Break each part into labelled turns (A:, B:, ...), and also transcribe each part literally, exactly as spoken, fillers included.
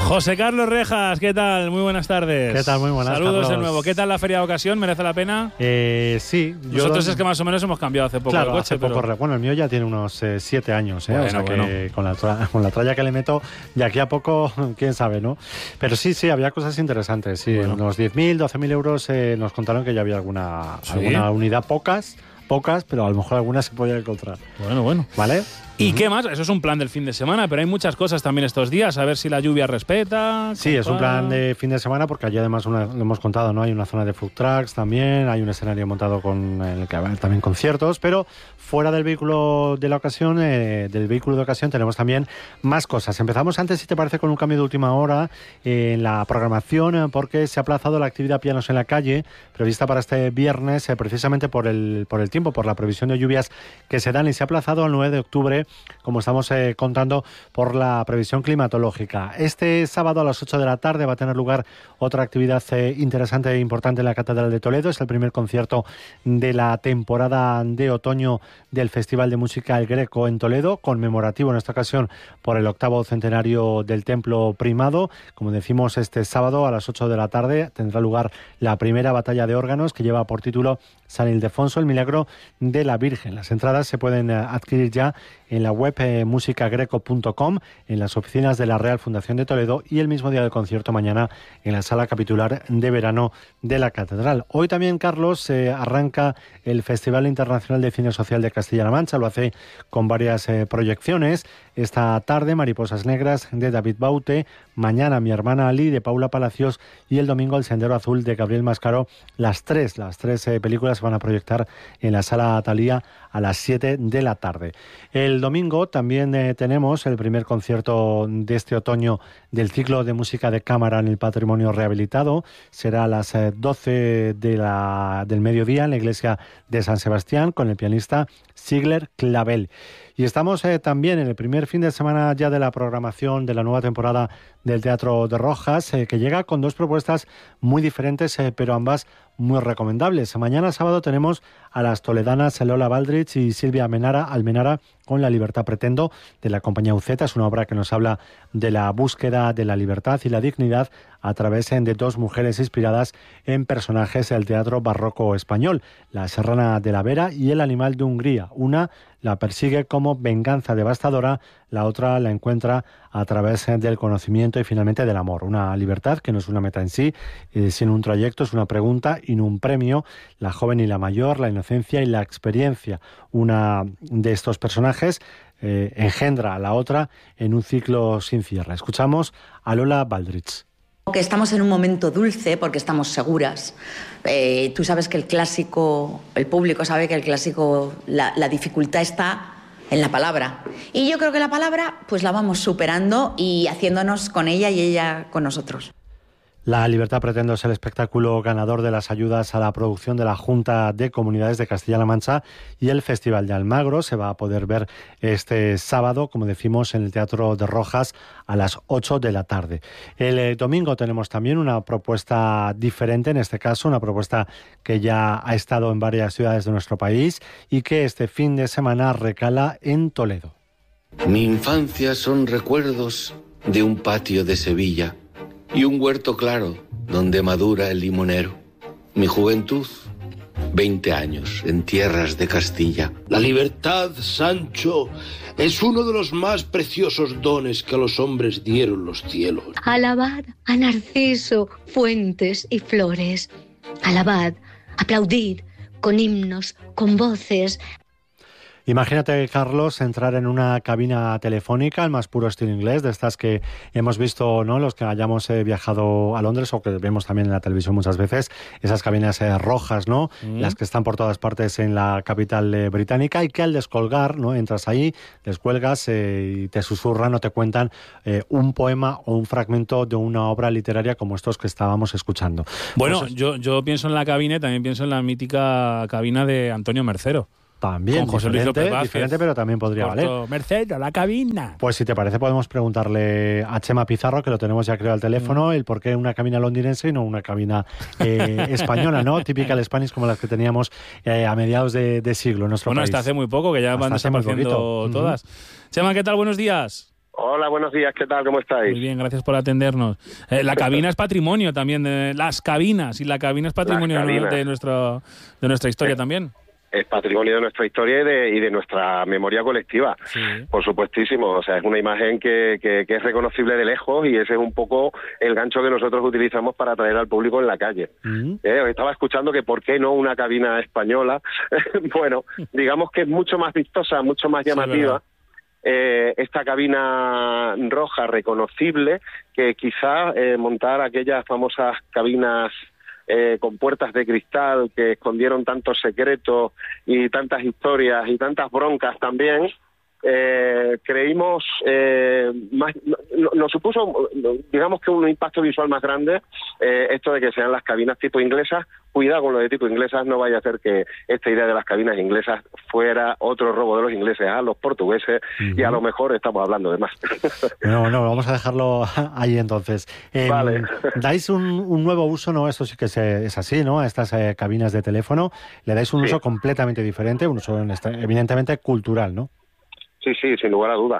A: José Carlos Rejas, ¿qué tal? Muy buenas tardes.
B: ¿Qué tal? Muy buenas tardes.
A: Saludos de nuevo. ¿Qué tal la feria de ocasión? ¿Merece la pena?
B: Eh, sí.
A: Nosotros
B: yo,
A: es que más o menos hemos cambiado hace poco
B: claro,
A: el coche.
B: hace poco,
A: pero...
B: Bueno, el mío ya tiene unos eh, siete años, ¿eh?
A: Bueno,
B: o sea
A: bueno.
B: que con la, tra- con la tralla que le meto, de aquí a poco, quién sabe, ¿no? Pero sí, sí, había cosas interesantes. Sí,
A: Bueno.
B: unos diez mil, doce mil euros eh, nos contaron que ya había alguna,
A: ¿Sí?
B: alguna unidad, pocas, pocas, pero a lo mejor algunas se podía encontrar.
A: Bueno, bueno.
B: ¿Vale?
A: ¿Y
B: Uh-huh.
A: qué más? Eso es un plan del fin de semana, pero hay muchas cosas también estos días. A ver si la lluvia respeta.
B: Sí, es un plan de fin de semana porque allí además una, lo hemos contado, ¿no? Hay una zona de food trucks también, hay un escenario montado con el que va a haber también conciertos, pero fuera del vehículo de la ocasión, eh, del vehículo de ocasión tenemos también más cosas. Empezamos antes, si te parece, con un cambio de última hora eh, en la programación eh, porque se ha aplazado la actividad Pianos en la Calle prevista para este viernes eh, precisamente por el, por el tiempo, por la previsión de lluvias que se dan y se ha aplazado al nueve de octubre, como estamos eh, contando por la previsión climatológica. Este sábado a las ocho de la tarde va a tener lugar otra actividad eh, interesante e importante en la Catedral de Toledo. Es el primer concierto de la temporada de otoño del Festival de Música El Greco en Toledo, conmemorativo en esta ocasión por el octavo centenario del Templo Primado. Como decimos, este sábado a las ocho de la tarde tendrá lugar la primera batalla de órganos que lleva por título San Ildefonso, el milagro de la Virgen. Las entradas se pueden eh, adquirir ya en la web eh, musicagreco punto com, en las oficinas de la Real Fundación de Toledo y el mismo día del concierto mañana en la sala capitular de verano de la Catedral. Hoy también, Carlos, eh, arranca el Festival Internacional de Cine Social de Castilla-La Mancha. Lo hace con varias eh, proyecciones. Esta tarde, Mariposas Negras de David Baute, mañana Mi hermana Ali de Paula Palacios y el domingo El Sendero Azul de Gabriel Mascaro. Las tres, las tres eh, películas se van a proyectar en la sala Thalía a las siete de la tarde. El domingo también eh, tenemos el primer concierto de este otoño del ciclo de música de cámara en el Patrimonio Rehabilitado. Será a las eh, doce de la, del mediodía en la iglesia de San Sebastián con el pianista Sigler Clavel. Y estamos eh, también en el primer fin de semana ya de la programación de la nueva temporada del Teatro de Rojas, eh, que llega con dos propuestas muy diferentes, eh, pero ambas muy recomendables. Mañana sábado tenemos a las toledanas Lola Baldrich y Silvia Almenara, Almenara con La libertad pretendo, de la compañía Uceta. Es una obra que nos habla de la búsqueda de la libertad y la dignidad a través de dos mujeres inspiradas en personajes del teatro barroco español, la serrana de la Vera y el animal de Hungría. Una la persigue como venganza devastadora, la otra la encuentra a través del conocimiento y finalmente del amor. Una libertad que no es una meta en sí, eh, sino un trayecto, es una pregunta y no un premio. La joven y la mayor, la inocencia y la experiencia. Una de estos personajes eh, engendra a la otra en un ciclo sin cierre. Escuchamos a Lola Baldrich.
C: Que estamos en un momento dulce porque estamos seguras. Eh, tú sabes que el clásico, el público sabe que el clásico, la, la dificultad está en la palabra. Y yo creo que la palabra pues la vamos superando y haciéndonos con ella y ella con nosotros.
B: La libertad pretendo es el espectáculo ganador de las ayudas a la producción de la Junta de Comunidades de Castilla-La Mancha y el Festival de Almagro. Se va a poder ver este sábado, como decimos, en el Teatro de Rojas a las ocho de la tarde. El eh, domingo tenemos también una propuesta diferente, en este caso una propuesta que ya ha estado en varias ciudades de nuestro país y que este fin de semana recala en Toledo.
D: Mi infancia son recuerdos de un patio de Sevilla y un huerto claro donde madura el limonero. Mi juventud, veinte años en tierras de Castilla.
E: La libertad, Sancho, es uno de los más preciosos dones que a los hombres dieron los cielos.
F: Alabad a Narciso, fuentes y flores. Alabad, aplaudid, con himnos, con voces.
B: Imagínate, Carlos, entrar en una cabina telefónica, el más puro estilo inglés, de estas que hemos visto, ¿no?, los que hayamos eh, viajado a Londres o que vemos también en la televisión muchas veces, esas cabinas eh, rojas, ¿no?, mm. las que están por todas partes en la capital eh, británica y que al descolgar, ¿no?, entras ahí, descuelgas eh, y te susurran o te cuentan eh, un poema o un fragmento de una obra literaria como estos que estábamos escuchando.
A: Bueno,
B: pues,
A: yo, yo pienso en la cabina y también pienso en la mítica cabina de Antonio Mercero.
B: También,
A: con José
B: diferente,
A: Luis López Vázquez,
B: diferente, pero también podría
A: Corto,
B: valer.
A: Mercedo, la cabina.
B: Pues si te parece podemos preguntarle a Chema Pizarro, que lo tenemos ya creo al teléfono, mm. el por qué una cabina londinense y no una cabina eh, española, ¿no? Typical Spanish como las que teníamos eh, a mediados de, de siglo en nuestro
A: bueno,
B: país.
A: Bueno, hasta hace muy poco, que ya
B: hasta
A: van desapareciendo todas. Uh-huh. Chema, ¿qué tal? Buenos días.
G: Hola, buenos días, ¿qué tal? ¿Cómo estáis?
A: Muy bien, gracias por atendernos. Eh, la cabina es patrimonio también, de las cabinas, y la cabina es patrimonio de, nuestro, de nuestra historia
G: es,
A: también.
G: Es patrimonio de nuestra historia y de, y de nuestra memoria colectiva, sí. Por supuestísimo. O sea, es una imagen que, que, que es reconocible de lejos y ese es un poco el gancho que nosotros utilizamos para atraer al público en la calle. Uh-huh. Eh, estaba escuchando que por qué no una cabina española. Bueno, digamos que es mucho más vistosa, mucho más llamativa. Sí, Eh, esta cabina roja reconocible que quizá eh, montar aquellas famosas cabinas eh, con puertas de cristal que escondieron tantos secretos y tantas historias y tantas broncas también, eh, creímos eh, más, no, nos supuso, digamos que un impacto visual más grande eh, esto de que sean las cabinas tipo inglesas. Cuidado con lo de tipo inglesas, no vaya a ser que esta idea de las cabinas inglesas fuera otro robo de los ingleses a los portugueses, uh-huh. y a lo mejor estamos hablando de más.
B: No, no, vamos a dejarlo ahí entonces. Eh,
G: vale.
B: Dais un, un nuevo uso, ¿no? Esto sí que es, es así, ¿no? A estas eh, cabinas de teléfono, le dais un sí. uso completamente diferente, un uso evidentemente cultural, ¿no?
G: Sí, sí, sin lugar a dudas.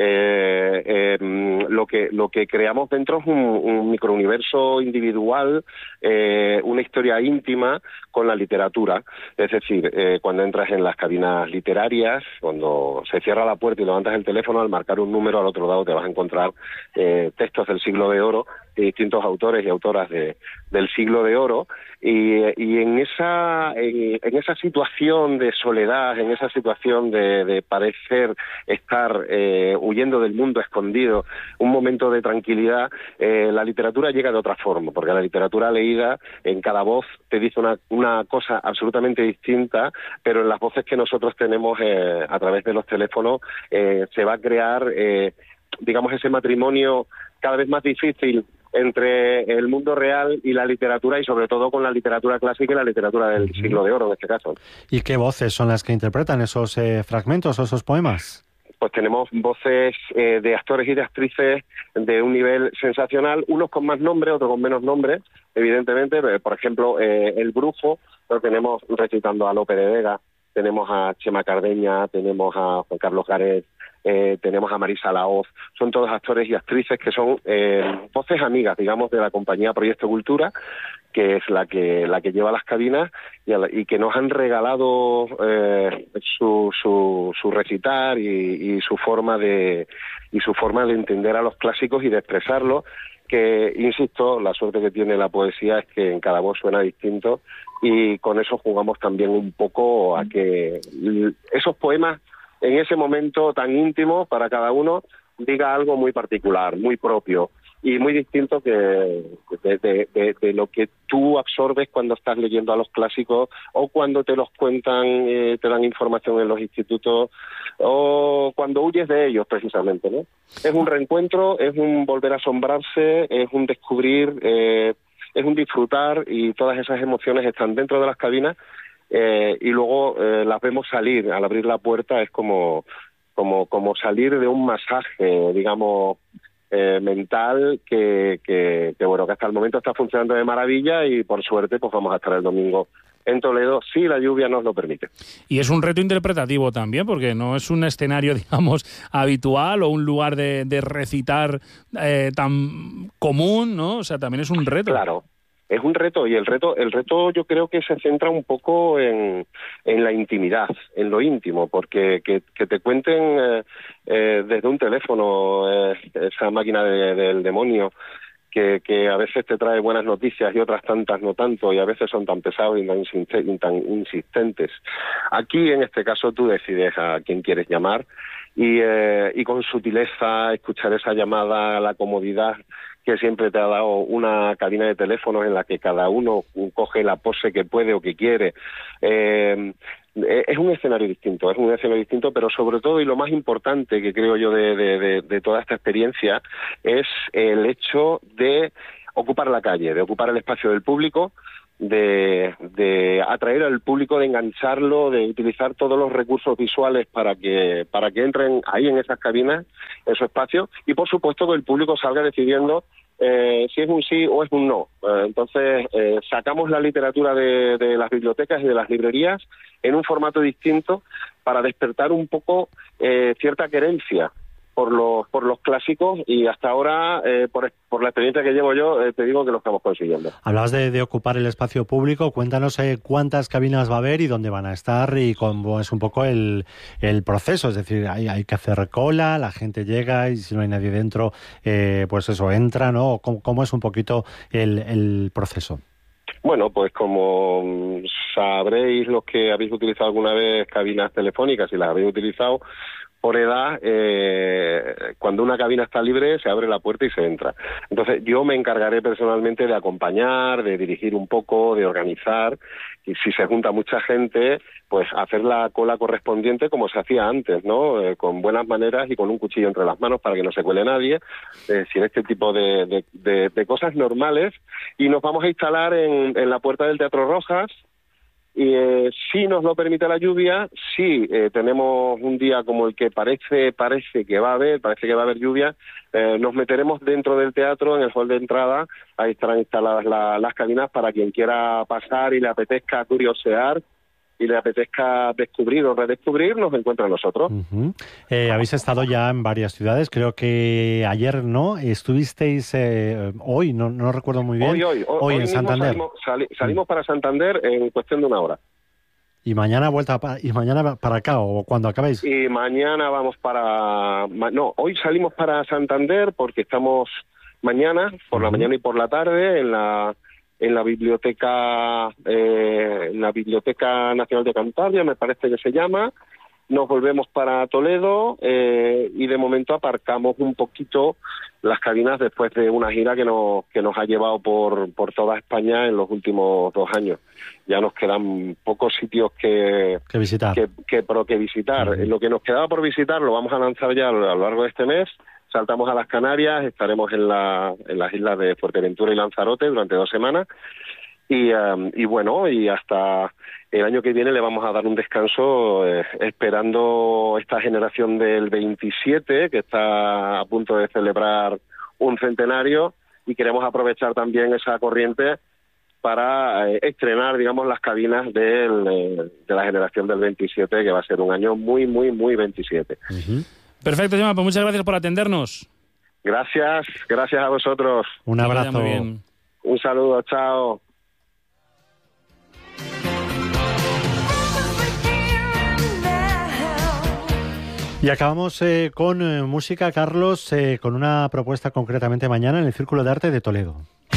G: Eh, eh, lo que lo que creamos dentro es un, un microuniverso individual, eh, una historia íntima con la literatura. Es decir, eh, cuando entras en las cabinas literarias, cuando se cierra la puerta y levantas el teléfono, al marcar un número al otro lado te vas a encontrar eh, textos del siglo de oro de distintos autores y autoras de, del siglo de oro, y, y en esa en, en esa situación de soledad, en esa situación de, de parecer estar eh, huyendo del mundo escondido, un momento de tranquilidad, eh, la literatura llega de otra forma, porque la literatura leída en cada voz te dice una, una cosa absolutamente distinta, pero en las voces que nosotros tenemos eh, a través de los teléfonos eh, se va a crear, eh, digamos, ese matrimonio cada vez más difícil entre el mundo real y la literatura, y sobre todo con la literatura clásica y la literatura del uh-huh. siglo de oro, en este caso.
B: ¿Y qué voces son las que interpretan esos eh, fragmentos o esos poemas?
G: Pues tenemos voces eh, de actores y de actrices de un nivel sensacional, unos con más nombre, otros con menos nombre, evidentemente. Por ejemplo, eh, El Brujo, lo tenemos recitando a Lope de Vega, tenemos a Chema Cardeña, tenemos a Juan Carlos Garet, Eh, tenemos a Marisa Laoz. Son todos actores y actrices que son eh, voces amigas, digamos, de la compañía Proyecto Cultura, que es la que la que lleva las cabinas y, la, y que nos han regalado eh, su, su su recitar y, y su forma de y su forma de entender a los clásicos y de expresarlos, que, insisto, la suerte que tiene la poesía es que en cada voz suena distinto, y con eso jugamos también un poco a que esos poemas en ese momento tan íntimo para cada uno diga algo muy particular, muy propio y muy distinto que de, de, de, de lo que tú absorbes cuando estás leyendo a los clásicos o cuando te los cuentan, eh, te dan información en los institutos o cuando huyes de ellos, precisamente, ¿no? Es un reencuentro, es un volver a asombrarse, es un descubrir, eh, es un disfrutar, y todas esas emociones están dentro de las cabinas. Eh, y luego eh, las vemos salir al abrir la puerta. Es como como como salir de un masaje, digamos, eh, mental que, que, que bueno que hasta el momento está funcionando de maravilla, y por suerte pues vamos a estar el domingo en Toledo si la lluvia nos lo permite.
A: Y es un reto interpretativo también, porque no es un escenario, digamos, habitual o un lugar de, de recitar eh, tan común, ¿no? O sea, también es un reto.
G: Claro. Es un reto, y el reto el reto yo creo que se centra un poco en, en la intimidad, en lo íntimo, porque que, que te cuenten eh, eh, desde un teléfono eh, esa máquina de, del demonio que, que a veces te trae buenas noticias y otras tantas no tanto, y a veces son tan pesados y tan, tan insistentes. Aquí, en este caso, tú decides a quién quieres llamar, y, eh, y con sutileza escuchar esa llamada, la comodidad que siempre te ha dado una cabina de teléfonos en la que cada uno coge la pose que puede o que quiere. Eh, es un escenario distinto, es un escenario distinto, pero sobre todo, y lo más importante que creo yo de, de, de, de toda esta experiencia, es el hecho de ocupar la calle, de ocupar el espacio del público, de, de atraer al público, de engancharlo, de utilizar todos los recursos visuales para que para que entren ahí en esas cabinas, en su espacio, y por supuesto que el público salga decidiendo eh, si es un sí o es un no. Eh, entonces eh, sacamos la literatura de, de las bibliotecas y de las librerías en un formato distinto para despertar un poco eh, cierta querencia por los por los clásicos, y hasta ahora, eh, por, por la experiencia que llevo yo, eh, te digo que lo estamos consiguiendo.
B: Hablabas de, de ocupar el espacio público. Cuéntanos eh, cuántas cabinas va a haber y dónde van a estar y cómo es un poco el, el proceso. Es decir, hay, hay que hacer cola, la gente llega y si no hay nadie dentro, eh, pues eso, entra, ¿no? ¿Cómo, cómo es un poquito el, el proceso?
G: Bueno, pues como sabréis los que habéis utilizado alguna vez cabinas telefónicas, y las habéis utilizado, por edad, eh, cuando una cabina está libre, se abre la puerta y se entra. Entonces, yo me encargaré personalmente de acompañar, de dirigir un poco, de organizar, y si se junta mucha gente, pues hacer la cola correspondiente como se hacía antes, ¿no? Eh, con buenas maneras y con un cuchillo entre las manos para que no se cuele nadie, eh, sin este tipo de, de, de, de cosas normales. Y nos vamos a instalar en, en la puerta del Teatro Rojas. Y eh, si nos lo permite la lluvia, si eh, tenemos un día como el que parece parece que va a haber, parece que va a haber lluvia, eh, nos meteremos dentro del teatro, en el hall de entrada. Ahí estarán instaladas la, las cabinas para quien quiera pasar y le apetezca curiosear y le apetezca descubrir o redescubrir, nos encuentra a nosotros.
B: Uh-huh. Eh, habéis estado ya en varias ciudades, creo que ayer, ¿no? Estuvisteis eh, hoy, no, no recuerdo muy bien.
G: Hoy, hoy, hoy,
B: hoy
G: hoy
B: en Santander.
G: Salimos, sali, salimos para Santander en cuestión de una hora.
B: ¿Y mañana vuelta pa, y mañana para acá o cuando acabéis?
G: Y mañana vamos para... No, hoy salimos para Santander porque estamos mañana, por uh-huh. la mañana y por la tarde, en la... en la biblioteca eh, en la Biblioteca Nacional de Cantabria, me parece que se llama. Nos volvemos para Toledo eh, y de momento aparcamos un poquito las cabinas después de una gira que nos que nos ha llevado por por toda España en los últimos dos años. Ya nos quedan pocos sitios que
B: que visitar.
G: Que, que, pero que visitar. Uh-huh. Lo que nos quedaba por visitar lo vamos a lanzar ya a lo largo de este mes. Saltamos a las Canarias, estaremos en, la, en las islas de Fuerteventura y Lanzarote durante dos semanas. Y, um, y bueno, y hasta el año que viene le vamos a dar un descanso eh, esperando esta generación del veintisiete, que está a punto de celebrar un centenario, y queremos aprovechar también esa corriente para eh, estrenar, digamos, las cabinas del, eh, de la generación del veintisiete, que va a ser un año muy, muy, muy veintisiete.
B: Uh-huh.
A: Perfecto, Gemma, pues muchas gracias por atendernos.
G: Gracias, gracias a vosotros.
B: Un abrazo.
A: Muy bien.
G: Un saludo, chao.
B: Y acabamos eh, con eh, música, Carlos, eh, con una propuesta concretamente mañana en el Círculo de Arte de Toledo.